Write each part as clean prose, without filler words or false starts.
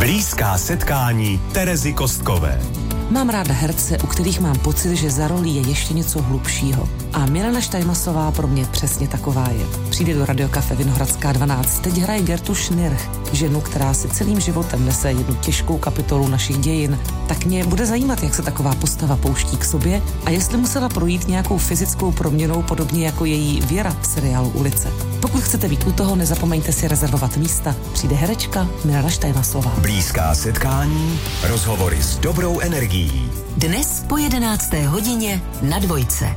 Blízká setkání Terezy Kostkové. Mám ráda herce, u kterých mám pocit, že za rolí je ještě něco hlubšího. A Milena Štajmasová pro mě přesně taková je. Přijde do Radiokafe Vinohradská 12. Teď hraje Gertu Schnirch, ženu, která si celým životem nese jednu těžkou kapitolu našich dějin. Tak mě bude zajímat, jak se taková postava pouští k sobě a jestli musela projít nějakou fyzickou proměnou, podobně jako její Věra v seriálu Ulice. Pokud chcete být u toho, nezapomeňte si rezervovat místa. Přijde herečka Milena Štajmasová. Blízká setkání, rozhovory s dobrou energií. Dnes po 11. hodině na Dvojce.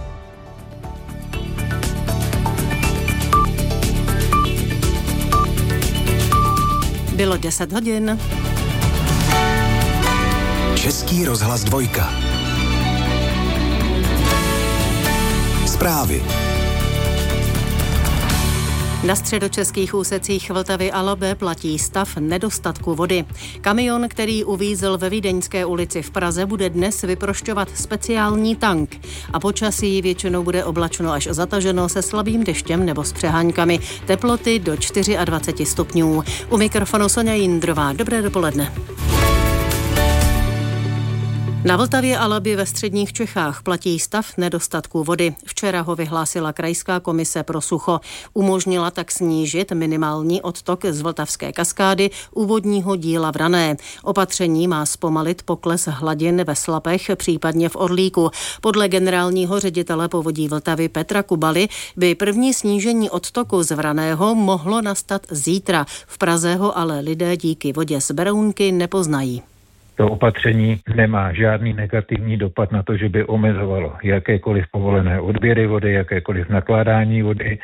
Bylo 10 hodin. Český rozhlas 2. Zprávy. Na středočeských úsecích Vltavy a Labe platí stav nedostatku vody. Kamion, který uvízl ve Vídeňské ulici v Praze, bude dnes vyprošťovat speciální tank. A počasí většinou bude oblačno až zataženo se slabým deštěm nebo s přeháňkami. Teploty do 24 stupňů. U mikrofonu Sonja Jindrová. Dobré dopoledne. Na Vltavě a Labě ve středních Čechách platí stav nedostatku vody. Včera ho vyhlásila Krajská komise pro sucho. Umožnila tak snížit minimální odtok z Vltavské kaskády u vodního díla Vrané. Opatření má zpomalit pokles hladin ve Slapech, případně v Orlíku. Podle generálního ředitele povodí Vltavy Petra Kubaly by první snížení odtoku z Vraného mohlo nastat zítra. V Praze ho ale lidé díky vodě z Berounky nepoznají. To opatření nemá žádný negativní dopad na to, že by omezovalo jakékoliv povolené odběry vody, jakékoliv nakládání vody.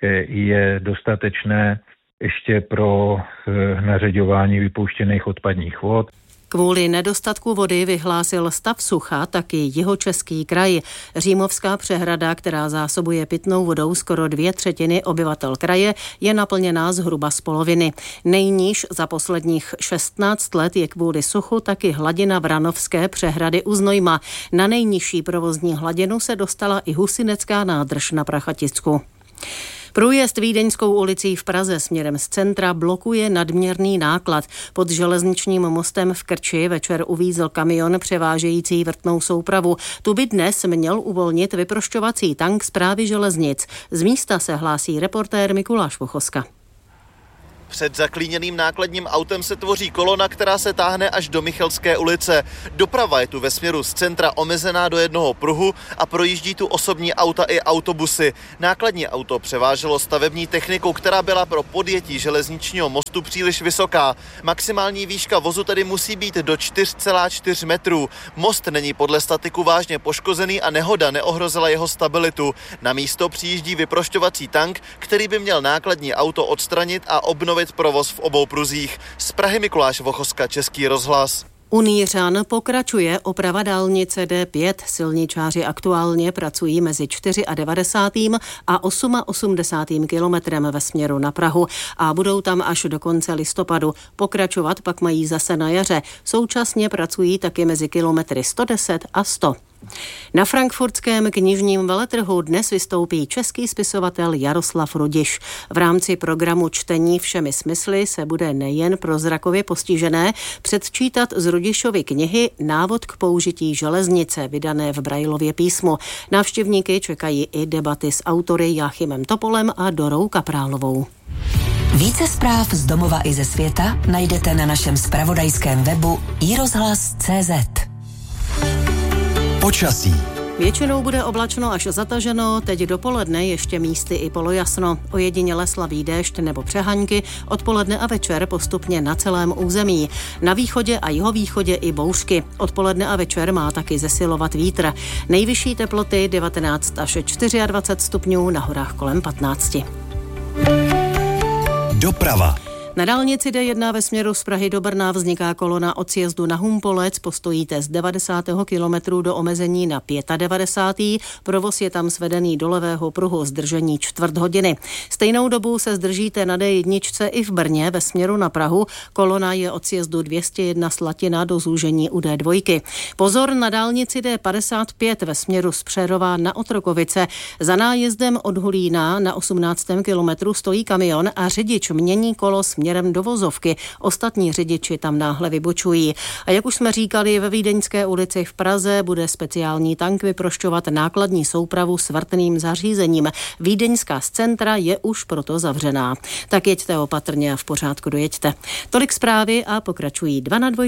Je dostatečné ještě pro nařeďování vypouštěných odpadních vod. Kvůli nedostatku vody vyhlásil stav sucha taky Jihočeský kraj. Římovská přehrada, která zásobuje pitnou vodou skoro 2/3 obyvatel kraje, je naplněná zhruba z poloviny. Nejníž za posledních 16 let je kvůli suchu taky hladina Vranovské přehrady u Znojma. Na nejnižší provozní hladinu se dostala i Husinecká nádrž na Prachaticku. Průjezd Vídeňskou ulicí v Praze směrem z centra blokuje nadměrný náklad. Pod železničním mostem v Krči večer uvízl kamion převážející vrtnou soupravu. Tu by dnes měl uvolnit vyprošťovací tank Správy železnic. Z místa se hlásí reportér Mikuláš Vochoska. Před zaklíněným nákladním autem se tvoří kolona, která se táhne až do Michelské ulice. Doprava je tu ve směru z centra omezená do jednoho pruhu a projíždí tu osobní auta i autobusy. Nákladní auto převáželo stavební techniku, která byla pro podjetí železničního mostu příliš vysoká. Maximální výška vozu tedy musí být do 4,4 metrů. Most není podle statiku vážně poškozený a nehoda neohrozila jeho stabilitu. Na místo přijíždí vyprošťovací tank, který by měl nákladní auto odstranit a obnovit provoz v obou pruzích. Z Prahy Mikuláš Vochoska, Český rozhlas. U Nýřan pokračuje oprava dálnice D5. Silničáři aktuálně pracují mezi 94. a 88. kilometrem ve směru na Prahu a budou tam až do konce listopadu. Pokračovat pak mají zase na jaře. Současně pracují taky mezi kilometry 110 a 100. Na frankfurtském knižním veletrhu dnes vystoupí český spisovatel Jaroslav Rudiš. V rámci programu Čtení všemi smysly se bude nejen pro zrakově postižené předčítat z Rudišovy knihy Návod k použití železnice, vydané v Brailově písmu. Návštěvníky čekají i debaty s autory Jáchymem Topolem a Dorou Kaprálovou. Více zpráv z domova i ze světa najdete na našem zpravodajském webu iRozhlas.cz. Počasí. Většinou bude oblačno až zataženo, teď dopoledne ještě místy i polojasno. Ojediněle slabý déšť nebo přehaňky, odpoledne a večer postupně na celém území. Na východě a jihovýchodě i bouřky. Odpoledne a večer má taky zesilovat vítr. Nejvyšší teploty 19 až 24 stupňů, na horách kolem 15. Doprava. Na dálnici D1 ve směru z Prahy do Brna vzniká kolona od sjezdu na Humpolec, postojíte z 90. kilometru do omezení na 95. Provoz je tam svedený do levého pruhu, zdržení čtvrt hodiny. Stejnou dobu se zdržíte na D1 i v Brně ve směru na Prahu. Kolona je od sjezdu 201 Slatina do zúžení u D2. Pozor na dálnici D55 ve směru z Přerova na Otrokovice. Za nájezdem od Hulína na 18. kilometru stojí kamion a řidič mění kolo směrem směrem do Vozovky. Ostatní řidiči tam náhle vybočují. A jak už jsme říkali, ve Vídeňské ulici v Praze bude speciální tank vyprošťovat nákladní soupravu s vrtným zařízením. Vídeňská z centra je už proto zavřená. Tak jeďte opatrně a v pořádku dojeďte. Tolik zprávy a pokračují 2 na 2.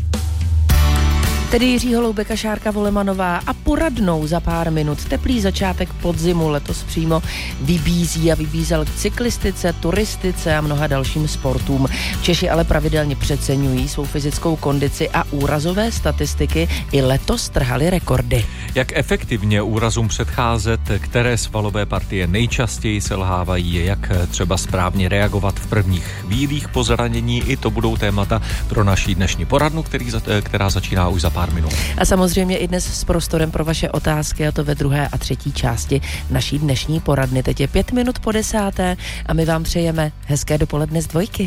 Tedy Jiří Holoubek a Šárka Volemanová a poradnou za pár minut. Teplý začátek podzimu letos přímo vybízí a vybízel k cyklistice, turistice a mnoha dalším sportům. Češi ale pravidelně přeceňují svou fyzickou kondici a úrazové statistiky i letos trhaly rekordy. Jak efektivně úrazům předcházet, které svalové partie nejčastěji selhávají, jak třeba správně reagovat v prvních chvílích po zranění, i to budou témata pro naší dnešní poradnu, která začíná už za pár minut. A samozřejmě i dnes s prostorem pro vaše otázky, a to ve 2. a 3. části naší dnešní poradny. Teď je 5 minut po 10. a my vám přejeme hezké dopoledne z Dvojky.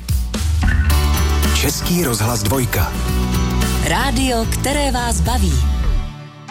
Český rozhlas 2. Rádio, které vás baví.